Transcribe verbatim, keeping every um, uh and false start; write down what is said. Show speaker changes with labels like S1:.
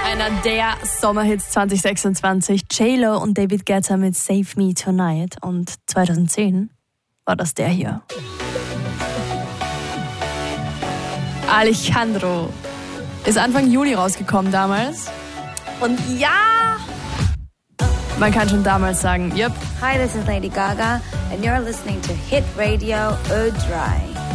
S1: Einer der Sommerhits zwanzig sechsundzwanzig. J-Lo und David Guetta mit Save Me Tonight. Und zweitausendzehn war das der hier. Alejandro ist Anfang Juli rausgekommen damals. Und ja, man kann schon damals sagen, yep.
S2: Hi, this is Lady Gaga and you're listening to Hit Radio Udry.